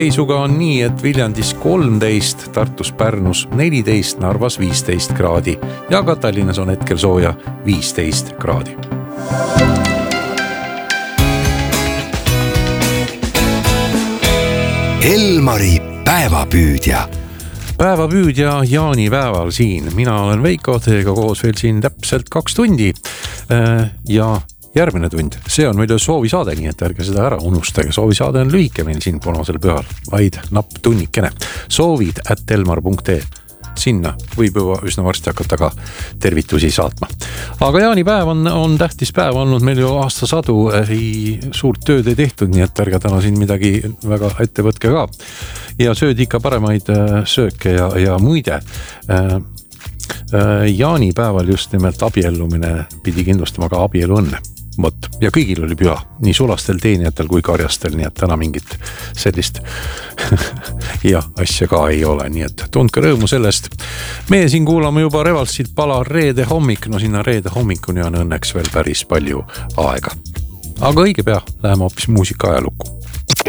Seisuga on nii, et Viljandis 13, Tartus, Pärnus 14, Narvas 15 kraadi ja ka Tallinnas on hetkel sooja 15 kraadi. Elmari päevapüüdja. Päevapüüdja jaanipäeval siin. Mina olen Veiko, teiega koos veel siin täpselt 2 tundi ja järgmine tund, see on meil soovisaade, nii et ärge seda ära unustage. Soovisaade on lühike meil siin punasel pühal, vaid napp tunnikene. Soovid@elmar.ee. Sinna võib juba üsna varsti hakata ka tervitusi saatma. Aga jaanipäev on tähtis päev olnud meil ju aastasadu, suurt tööd ei tehtud, nii et ärge täna siin midagi väga ette võtke ka. Ja sööd ikka paremaid sööke ja muide. Jaanipäeval just nimelt abiellumine pidi kindlustama ka abielu õnne. Ja kõigil oli püha, nii sulastel, teenijatel kui karjastel, nii et täna mingit sellist ja asja ka ei ole, nii et tundke rõõmu sellest. Meie siin kuulame juba Revalsilt pala Reede hommik, no sinna Reede hommikuni on õnneks veel päris palju aega. Aga õige pea läheme hoopis muusika ajalukku.